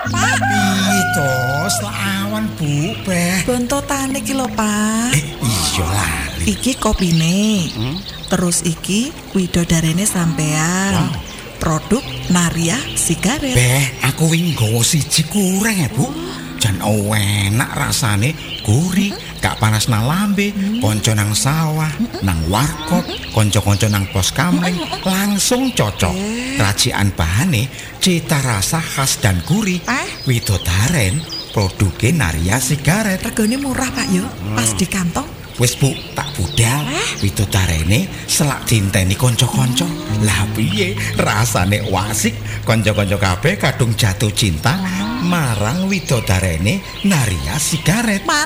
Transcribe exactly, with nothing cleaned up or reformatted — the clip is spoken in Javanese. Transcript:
Pak. Piye to, awan Bu, Beh. Bontotane iki lho, Pak. Eh, iya lali. Iki kopine. Hmm? Terus iki widodarene sampean. Wow. Produk Naria Sigaret. Beh, aku wingi nggawa siji kurang ya, Bu. Jan enak rasane, gurih, hmm? Gak panas nang lambe, hmm? Konco nang sawah, hmm? Nang warkop, konco-konco nang pos kamling, langsung cocok. Eh. Racikan bahane, cita rasa khas dan gurih. Eh? Widodaren, produknya Naria Sigaret. Regane murah, Pak yo, hmm. Pas di kantong. Wes Bu, tak budal. Eh? Widodarene selak dinteni konco-konco. Hmm. Lah piye rasane wasik, konco-konco kabeh kadung jatuh cinta. Hmm. Marang widodarene Naria Sigaret. Man